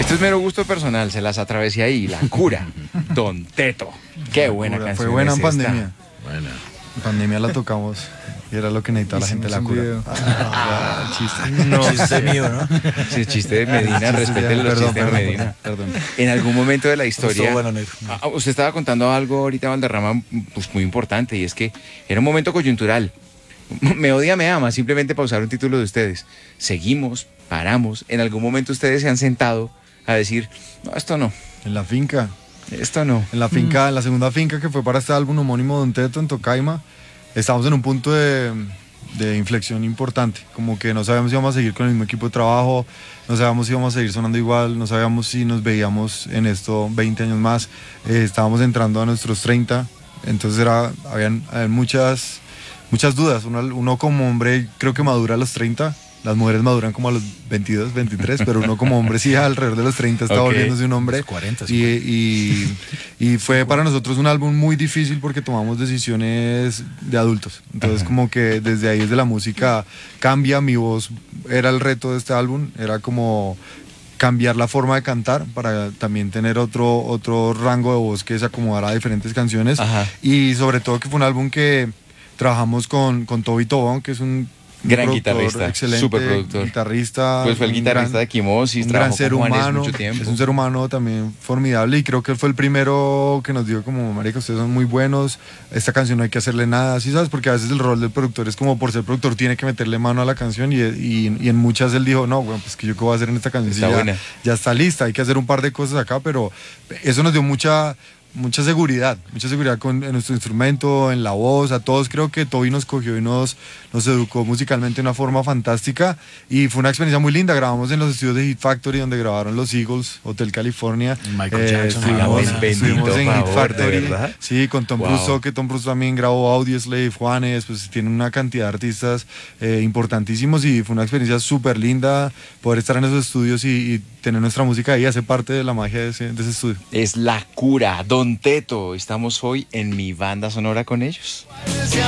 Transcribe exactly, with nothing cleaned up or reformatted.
Esto es mero gusto personal, se las atravesé ahí. La cura, Don Teto. Qué buena Fue canción. buena en es esta. pandemia. Buena. En pandemia la tocamos y era lo que necesitaba la gente de la Hicimos un cura. video. Ah, el chiste. No, chiste mío, ¿no? Sí, chiste de Medina, respeten los Perdón, chistes de perdón, Medina. perdón. En algún momento de la historia, Estuvo bueno, negro. ah, usted estaba contando algo ahorita, Valderrama, pues muy importante, y es que era un momento coyuntural. Me odia, me ama, simplemente para usar un título de ustedes. Seguimos, paramos, en algún momento ustedes se han sentado a decir, no, esto no, En la finca. esto no. En la finca, en la segunda finca que fue para este álbum homónimo Don Teto en Tocaima, estábamos en un punto de, de inflexión importante. Como que no sabíamos si íbamos a seguir con el mismo equipo de trabajo, no sabíamos si íbamos a seguir sonando igual, no sabíamos si nos veíamos en esto veinte años más. Eh, estábamos entrando a nuestros treinta, entonces era, habían, habían muchas, muchas dudas. Uno, uno como hombre creo que madura a los treinta. Las mujeres maduran como a los veintidós, veintitrés, pero uno como hombre sí alrededor de los treinta está Ok. volviéndose un hombre. Los cuarenta, y, y, y fue para nosotros un álbum muy difícil porque tomamos decisiones de adultos. Entonces como que desde ahí, desde la música, cambia. Mi voz era el reto de este álbum, era como cambiar la forma de cantar para también tener otro, otro rango de voz que se acomodara a diferentes canciones. Ajá. Y sobre todo que fue un álbum que trabajamos con, con Toby Tobón, que es un un Gran productor guitarrista, excelente, superproductor. guitarrista, Pues fue el un guitarrista gran- de Quimosis, un gran trabajó ser con Juanes humano, mucho tiempo. es un ser humano también formidable y creo que él fue el primero que nos dijo como, marica, ustedes son muy buenos, esta canción no hay que hacerle nada, ¿sí sabes? Porque a veces el rol del productor es como por ser productor tiene que meterle mano a la canción y, y, y en muchas él dijo, no, bueno, pues que yo qué voy a hacer en esta canción si Está ya, buena. ya está lista, hay que hacer un par de cosas acá, pero eso nos dio mucha... mucha seguridad, mucha seguridad con, en nuestro instrumento, en la voz, a todos. Creo que Toby nos cogió y nos, nos educó musicalmente de una forma fantástica y fue una experiencia muy linda. Grabamos en los estudios de Hit Factory donde grabaron los Eagles, Hotel California. Michael Jackson, estuvimos, hágame el estuvimos bendito en favor, Hit ¿de Factory, verdad? sí, con Tom Wow. Bruce, que Tom Bruce también grabó Audioslave, Juanes, pues tiene una cantidad de artistas eh, importantísimos y fue una experiencia súper linda poder estar en esos estudios y, y tener nuestra música ahí, hace parte de la magia de ese, de ese estudio. Es la cura, Don Teto. Estamos hoy en mi banda sonora con ellos. Parecía